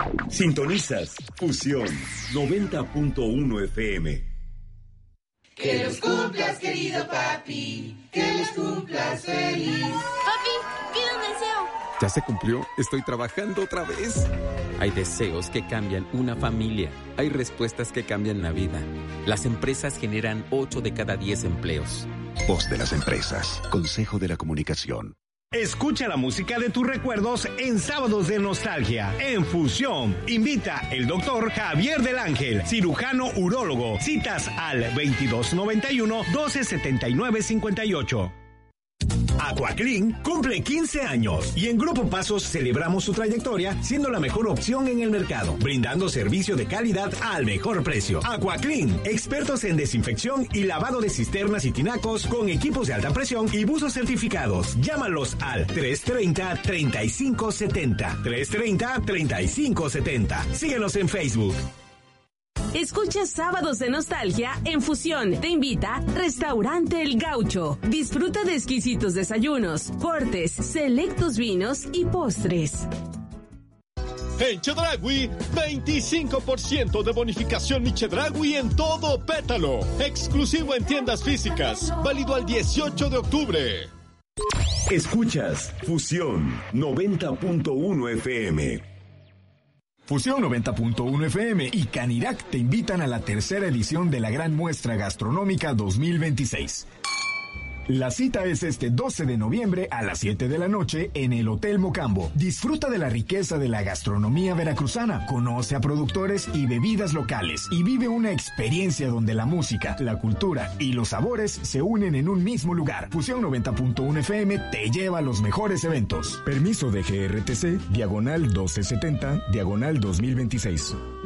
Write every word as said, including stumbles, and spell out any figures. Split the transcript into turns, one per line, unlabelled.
Sintonizas Fusión noventa punto uno F M.
Que los cumplas, querido papi, que los cumplas feliz.
Papi, pide un deseo.
¿Ya se cumplió? Estoy trabajando otra vez. Hay deseos que cambian una familia. Hay respuestas que cambian la vida. Las empresas generan ocho de cada diez empleos.
Voz de las empresas. Consejo de la Comunicación.
Escucha la música de tus recuerdos en Sábados de Nostalgia. En Fusión, invita el doctor Javier del Ángel, cirujano urólogo. Citas al veintidós noventa y uno, doce setenta y nueve cincuenta y ocho. Aquaclean cumple quince años y en Grupo Pasos celebramos su trayectoria siendo la mejor opción en el mercado, brindando servicio de calidad al mejor precio. Aquaclean, expertos en desinfección y lavado de cisternas y tinacos con equipos de alta presión y buzos certificados. Llámalos al tres treinta, treinta y cinco setenta. tres treinta, treinta y cinco setenta. Síguenos en Facebook.
Escucha Sábados de Nostalgia en Fusión. Te invita Restaurante El Gaucho. Disfruta de exquisitos desayunos, cortes, selectos vinos y postres.
En Chedraui, veinticinco por ciento de bonificación mi Chedraui en todo Pétalo. Exclusivo en tiendas físicas. Válido al dieciocho de octubre.
Escuchas Fusión noventa punto uno F M.
Fusión noventa punto uno F M y Canirac te invitan a la tercera edición de la Gran Muestra Gastronómica dos mil veintiséis. La cita es este doce de noviembre a las siete de la noche en el Hotel Mocambo. Disfruta de la riqueza de la gastronomía veracruzana, conoce a productores y bebidas locales y vive una experiencia donde la música, la cultura y los sabores se unen en un mismo lugar. Fusión noventa punto uno F M te lleva a los mejores eventos. Permiso de G R T C, diagonal doce setenta, diagonal dos mil veintiséis.